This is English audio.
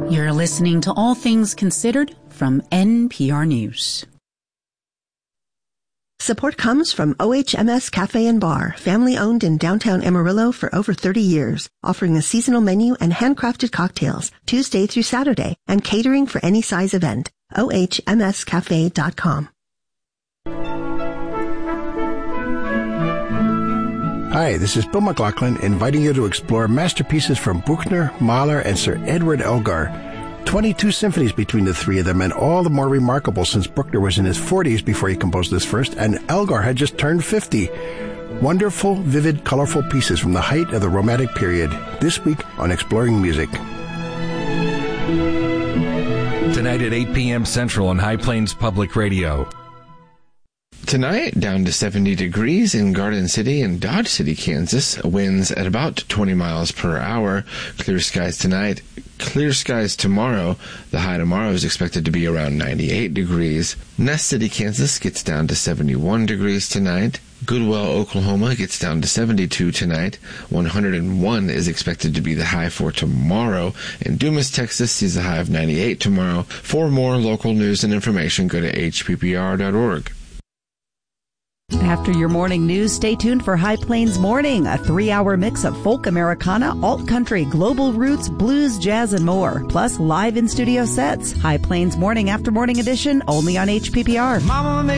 You're listening to All Things Considered from NPR News. Support comes from OHMS Cafe and Bar, family-owned in downtown Amarillo for over 30 years, offering a seasonal menu and handcrafted cocktails Tuesday through Saturday and catering for any size event. OHMScafe.com. Hi, this is Bill McLaughlin inviting you to explore masterpieces from Bruckner, Mahler, and Sir Edward Elgar. 22 symphonies between the three of them, and all the more remarkable since Bruckner was in his 40s before he composed this first, and Elgar had just turned 50. Wonderful, vivid, colorful pieces from the height of the Romantic period. This week on Exploring Music. Tonight at 8 p.m. Central on High Plains Public Radio. Tonight, down to 70 degrees in Garden City and Dodge City, Kansas. Winds at about 20 miles per hour. Clear skies tonight. Clear skies tomorrow. The high tomorrow is expected to be around 98 degrees. Nest City, Kansas gets down to 71 degrees tonight. Goodwell, Oklahoma gets down to 72 tonight. 101 is expected to be the high for tomorrow. And Dumas, Texas sees a high of 98 tomorrow. For more local news and information, go to hppr.org. After your morning news, stay tuned for High Plains Morning, a 3-hour mix of folk Americana, alt country, global roots, blues, jazz, and more. Plus live in-studio sets. High Plains Morning after morning edition, only on HPPR.